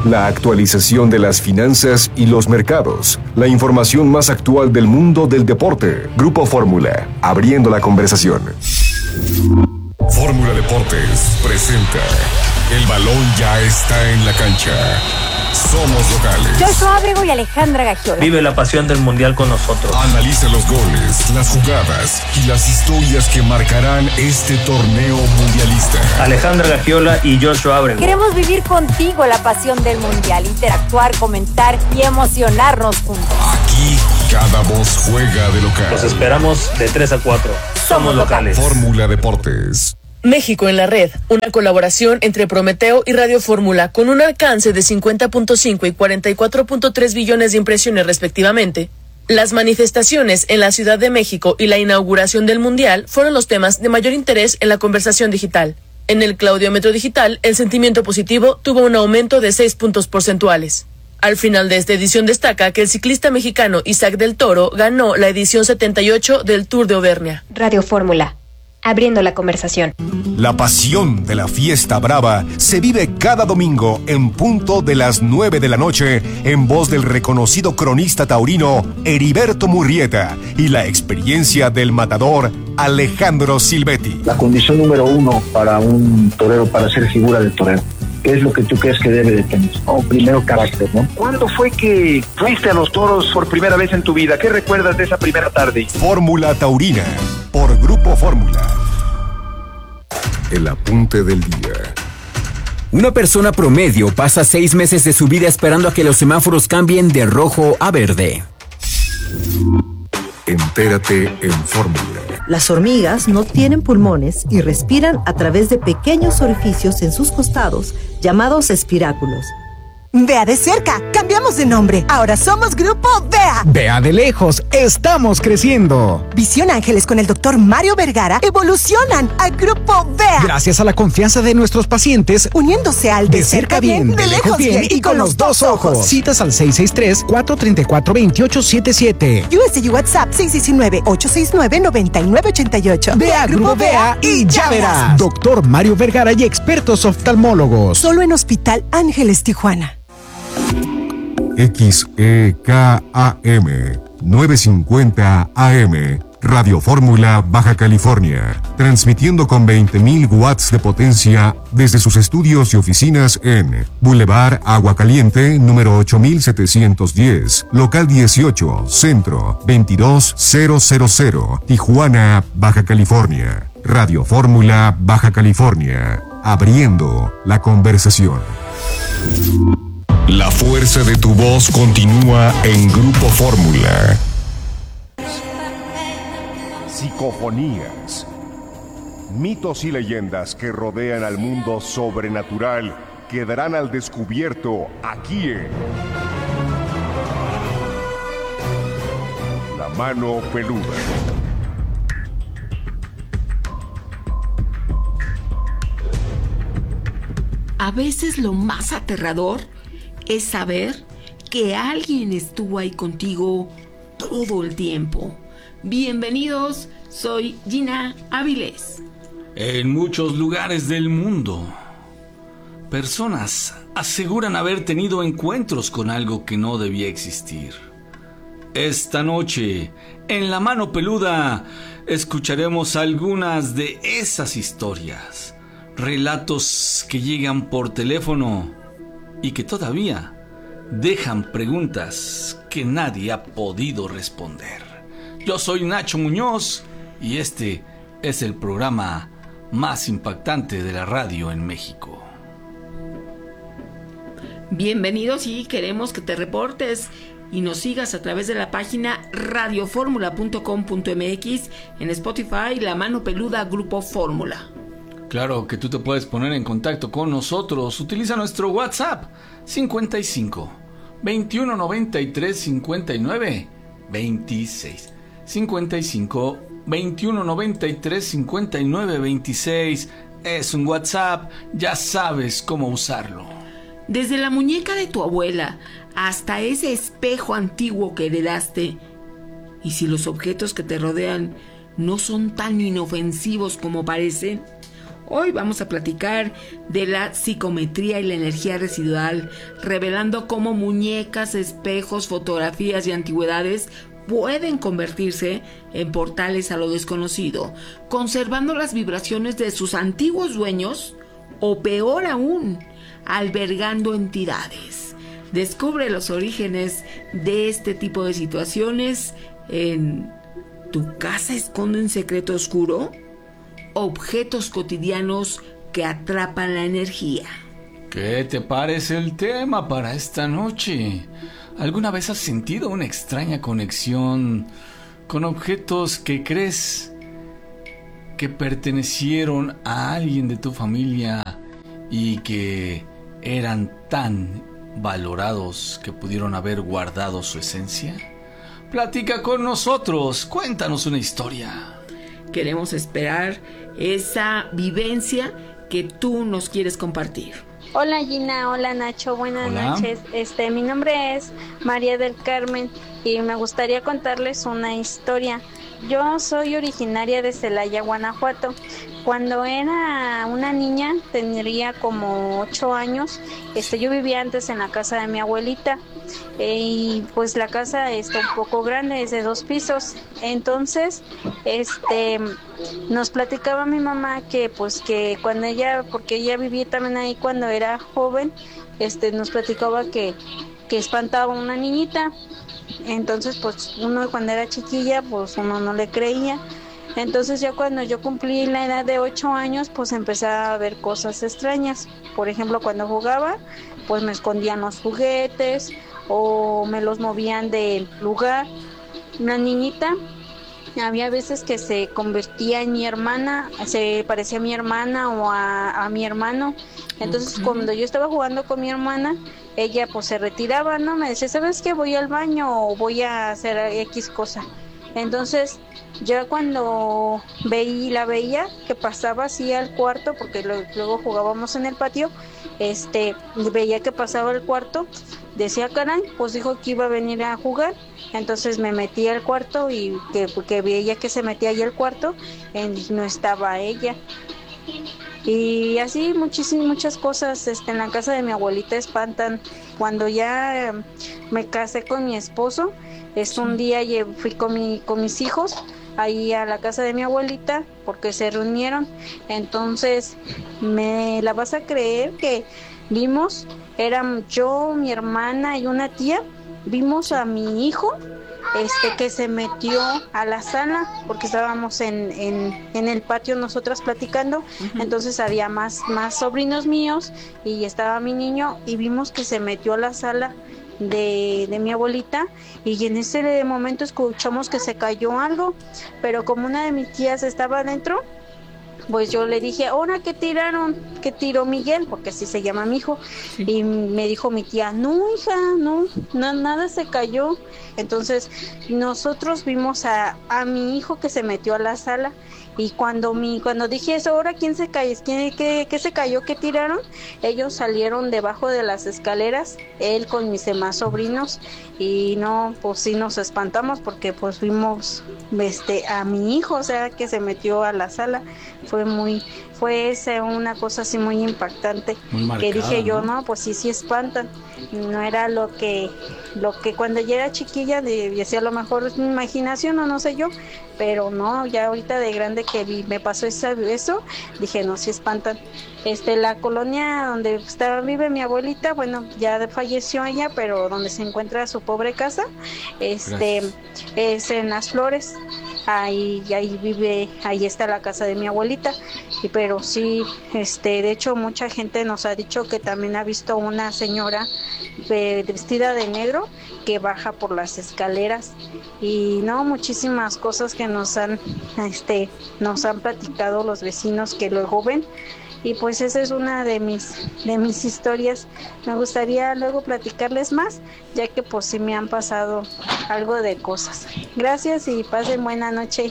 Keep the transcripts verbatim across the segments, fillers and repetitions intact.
La actualización de las finanzas y los mercados. La información más actual del mundo del deporte. Grupo Fórmula, abriendo la conversación. Fórmula Deportes presenta El balón ya está en la cancha. Somos locales. Joshua Ábrego y Alejandra Gagiola. Vive la pasión del mundial con nosotros. Analiza los goles, las jugadas y las historias que marcarán este torneo mundialista. Alejandra Gagiola y Joshua Ábrego. Queremos vivir contigo la pasión del mundial, interactuar, comentar y emocionarnos juntos. Aquí cada voz juega de local. Los esperamos de tres a cuatro. Somos locales. Fórmula Deportes. México en la red, una colaboración entre Prometeo y Radio Fórmula con un alcance de cincuenta punto cinco y cuarenta y cuatro punto tres billones de impresiones respectivamente. Las manifestaciones en la Ciudad de México y la inauguración del Mundial fueron los temas de mayor interés en la conversación digital. En el claudiómetro digital, el sentimiento positivo tuvo un aumento de seis puntos porcentuales. Al final de esta edición destaca que el ciclista mexicano Isaac del Toro ganó la edición setenta y ocho del Tour de Auvernia. Radio Fórmula, abriendo la conversación. La pasión de la fiesta brava se vive cada domingo en punto de las nueve de la noche en voz del reconocido cronista taurino Heriberto Murrieta y la experiencia del matador Alejandro Silvetti. La condición número uno para un torero, para ser figura del torero, ¿qué es lo que tú crees que debe de tener? Oh, primero, carácter, ¿no? ¿Cuándo fue que fuiste a los toros por primera vez en tu vida? ¿Qué recuerdas de esa primera tarde? Fórmula Taurina, por Grupo Fórmula. El apunte del día. Una persona promedio pasa seis meses de su vida esperando a que los semáforos cambien de rojo a verde. Entérate en Fórmula. Las hormigas no tienen pulmones y respiran a través de pequeños orificios en sus costados, llamados espiráculos. Vea de cerca, cambiamos de nombre. Ahora somos Grupo Vea. Vea de lejos, estamos creciendo. Visión Ángeles con el doctor Mario Vergara evolucionan a Grupo Vea. Gracias a la confianza de nuestros pacientes, uniéndose al de, de cerca bien, bien, de lejos bien, bien y con los dos ojos. Citas al seis seis tres, cuatro tres cuatro, dos ocho siete siete. U S D WhatsApp seis uno nueve, ocho seis nueve, nueve nueve ocho ocho. Vea Grupo Vea y ya verás. Doctor Mario Vergara y expertos oftalmólogos. Solo en Hospital Ángeles Tijuana. X E K A M novecientos cincuenta A M Radio Fórmula Baja California, transmitiendo con veinte mil watts de potencia desde sus estudios y oficinas en Boulevard Agua Caliente, número ocho mil setecientos diez, local dieciocho, centro veintidós mil, Tijuana, Baja California. Radio Fórmula Baja California, abriendo la conversación. La fuerza de tu voz continúa en Grupo Fórmula. Psicofonías. Mitos y leyendas que rodean al mundo sobrenatural quedarán al descubierto aquí en La Mano Peluda. A veces lo más aterrador es saber que alguien estuvo ahí contigo todo el tiempo. Bienvenidos, soy Gina Áviles. En muchos lugares del mundo, personas aseguran haber tenido encuentros con algo que no debía existir. Esta noche, en La Mano Peluda, escucharemos algunas de esas historias, relatos que llegan por teléfono y que todavía dejan preguntas que nadie ha podido responder. Yo soy Nacho Muñoz y este es el programa más impactante de la radio en México. Bienvenidos y queremos que te reportes y nos sigas a través de la página radio fórmula punto com punto m x, en Spotify, La Mano Peluda Grupo Fórmula. Claro que tú te puedes poner en contacto con nosotros. Utiliza nuestro WhatsApp cincuenta y cinco, veintiuno noventa y tres, cincuenta y nueve, veintiséis. cincuenta y cinco, veintiuno noventa y tres, cincuenta y nueve, veintiséis. Es un WhatsApp, ya sabes cómo usarlo. Desde la muñeca de tu abuela hasta ese espejo antiguo que heredaste. Y si los objetos que te rodean no son tan inofensivos como parecen, Hoy vamos a platicar de la psicometría y la energía residual, revelando cómo muñecas, espejos, fotografías y antigüedades pueden convertirse en portales a lo desconocido, conservando las vibraciones de sus antiguos dueños o peor aún, albergando entidades. Descubre los orígenes de este tipo de situaciones en ¿Tu casa esconde un secreto oscuro? Objetos cotidianos que atrapan la energía. ¿Qué te parece el tema para esta noche? ¿Alguna vez has sentido una extraña conexión con objetos que crees que pertenecieron a alguien de tu familia y que eran tan valorados que pudieron haber guardado su esencia? Platica con nosotros, cuéntanos una historia. Queremos esperar esa vivencia que tú nos quieres compartir. Hola Gina, hola Nacho, buenas hola. noches. Este, mi nombre es María del Carmen y me gustaría contarles una historia. Yo soy originaria de Celaya, Guanajuato. Cuando era una niña, tendría como ocho años, este, yo vivía antes en la casa de mi abuelita. Eh, y pues la casa está un poco grande, es de dos pisos. Entonces, este, nos platicaba mi mamá que pues que cuando ella, porque ella vivía también ahí cuando era joven, este, nos platicaba que, que espantaba a una niñita. Entonces, pues uno cuando era chiquilla, pues uno no le creía. Entonces ya cuando yo cumplí la edad de ocho años, pues empecé a ver cosas extrañas. Por ejemplo, cuando jugaba, pues me escondían los juguetes o me los movían del lugar. Una niñita, había veces que se convertía en mi hermana, se parecía a mi hermana o a, a mi hermano. Entonces okay. Cuando yo estaba jugando con mi hermana, ella pues se retiraba, ¿no? Me decía, ¿sabes qué? Voy al baño o voy a hacer X cosa. Entonces ya cuando veí, la veía que pasaba así al cuarto, porque lo, luego jugábamos en el patio, este, veía que pasaba al cuarto, decía, caray, pues dijo que iba a venir a jugar. Entonces me metí al cuarto y que, que veía que se metía ahí al cuarto y no estaba ella. Y así muchísimas muchas cosas este, en la casa de mi abuelita espantan. Cuando ya eh, me casé con mi esposo, es un día y fui con, mi, con mis hijos ahí a la casa de mi abuelita porque se reunieron. Entonces me la vas a creer que vimos, eran yo, mi hermana y una tía, vimos a mi hijo este que se metió a la sala porque estábamos en, en, en el patio nosotras platicando. Uh-huh. Entonces había más, más sobrinos míos y estaba mi niño y vimos que se metió a la sala de, de mi abuelita y en ese momento escuchamos que se cayó algo, pero como una de mis tías estaba adentro, pues yo le dije, ahora ¿qué tiraron? ¿Qué tiró Miguel? Porque así se llama mi hijo. Sí. Y me dijo mi tía, no hija, no, na, nada se cayó. Entonces nosotros vimos a, a mi hijo que se metió a la sala. Y cuando mi cuando dije eso, ahora quién se cayó, ¿Quién, qué, qué se cayó, qué tiraron, ellos salieron debajo de las escaleras, él con mis demás sobrinos, y no, pues sí nos espantamos porque pues vimos este a mi hijo, o sea, que se metió a la sala. Fue muy, fue ese una cosa así muy impactante, muy marcada, que dije yo, no, pues sí, sí espantan. No era lo que, lo que cuando yo era chiquilla decía, a lo mejor es mi imaginación o no sé yo, pero no, ya ahorita de grande que vi, me pasó esa, eso, dije, no, sí espantan. Este, la colonia donde estaba, vive mi abuelita, bueno, ya falleció ella, pero donde se encuentra su pobre casa, este, Gracias. Es en Las Flores. Ahí, ahí vive, ahí está la casa de mi abuelita, y pero sí, este, de hecho mucha gente nos ha dicho que también ha visto una señora de, vestida de negro que baja por las escaleras, y no, muchísimas cosas que nos han, este, nos han platicado los vecinos que luego ven. Y pues esa es una de mis de mis historias. Me gustaría luego platicarles más, ya que pues sí me han pasado algo de cosas. Gracias y pasen buena noche.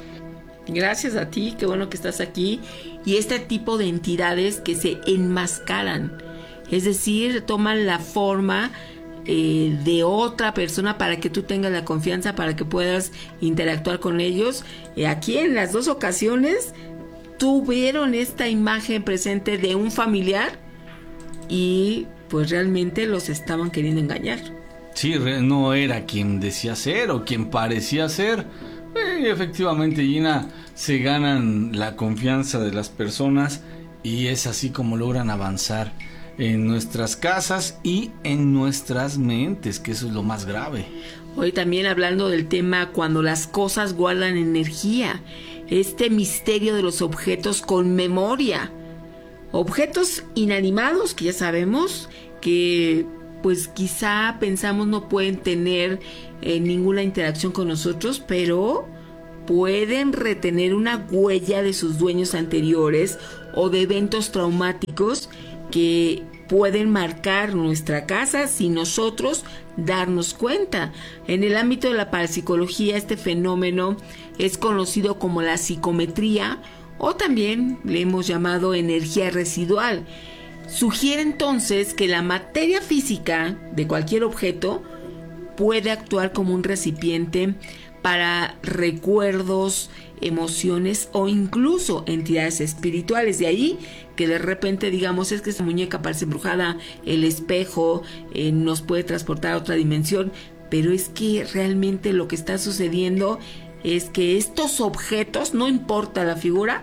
Gracias a ti, qué bueno que estás aquí. Y este tipo de entidades que se enmascaran, es decir, toman la forma eh, de otra persona para que tú tengas la confianza, para que puedas interactuar con ellos. Eh, aquí en las dos ocasiones tuvieron esta imagen presente de un familiar y pues realmente los estaban queriendo engañar. Sí, no era quien decía ser o quien parecía ser. Eh, efectivamente, Gina, se ganan la confianza de las personas y es así como logran avanzar en nuestras casas y en nuestras mentes, que eso es lo más grave. Hoy también hablando del tema cuando las cosas guardan energía, este misterio de los objetos con memoria. Objetos inanimados que ya sabemos que pues quizá pensamos no pueden tener eh, ninguna interacción con nosotros, pero pueden retener una huella de sus dueños anteriores o de eventos traumáticos que pueden marcar nuestra casa sin nosotros darnos cuenta. En el ámbito de la parapsicología, este fenómeno es conocido como la psicometría, o también le hemos llamado energía residual. Sugiere entonces que la materia física de cualquier objeto puede actuar como un recipiente para recuerdos, emociones o incluso entidades espirituales. De ahí que de repente digamos, es que esa muñeca parece embrujada, el espejo eh, nos puede transportar a otra dimensión, pero es que realmente lo que está sucediendo es que estos objetos, no importa la figura,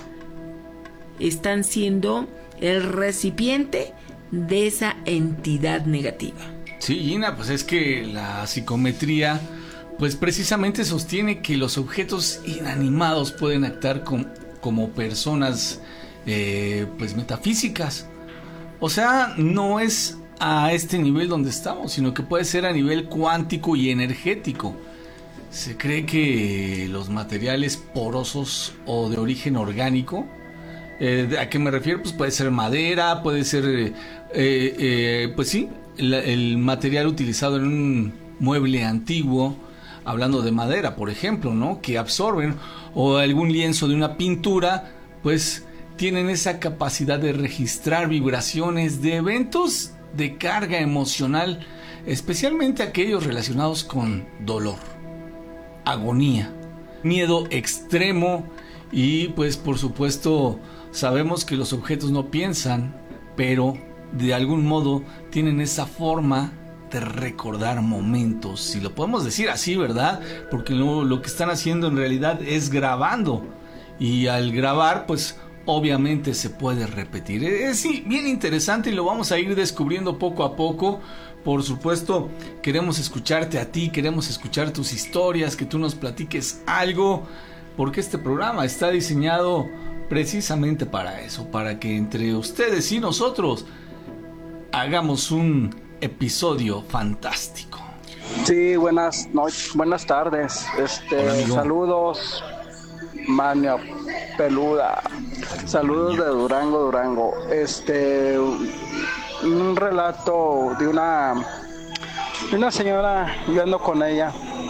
están siendo el recipiente de esa entidad negativa. Sí, Gina, pues es que la psicometría pues precisamente sostiene que los objetos inanimados pueden actuar com- como personas eh, pues metafísicas. O sea, no es a este nivel donde estamos, sino que puede ser a nivel cuántico y energético. Se cree que los materiales porosos o de origen orgánico, eh, ¿a qué me refiero? Pues puede ser madera, puede ser, eh, eh, pues sí, el, el material utilizado en un mueble antiguo, hablando de madera, por ejemplo, ¿no? Que absorben, o algún lienzo de una pintura, pues tienen esa capacidad de registrar vibraciones de eventos de carga emocional, especialmente aquellos relacionados con dolor, agonía, miedo extremo y pues por supuesto sabemos que los objetos no piensan, pero de algún modo tienen esa forma de recordar momentos, si lo podemos decir así, ¿verdad? Porque lo, lo que están haciendo en realidad es grabando, y al grabar pues obviamente se puede repetir. Es sí, bien interesante y lo vamos a ir descubriendo poco a poco. Por supuesto, queremos escucharte a ti, queremos escuchar tus historias, que tú nos platiques algo, porque este programa está diseñado precisamente para eso, para que entre ustedes y nosotros hagamos un episodio fantástico. Sí, buenas noches, buenas tardes. Este, Hola, saludos, Mania Peluda. Saludos de Durango, Durango. Este, un relato de una de una señora, yo ando con ella.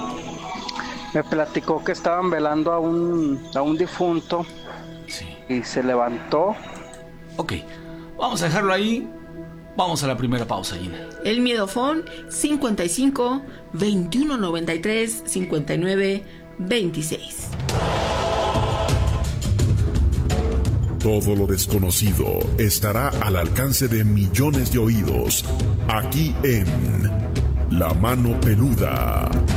Me platicó que estaban velando a un a un difunto. Sí. Y se levantó. Ok, vamos a dejarlo ahí. Vamos a la primera pausa, Gina. El Miedofón cincuenta y cinco, veintiuno noventa y tres, cincuenta y nueve, veintiséis. Todo lo desconocido estará al alcance de millones de oídos, aquí en La Mano Peluda.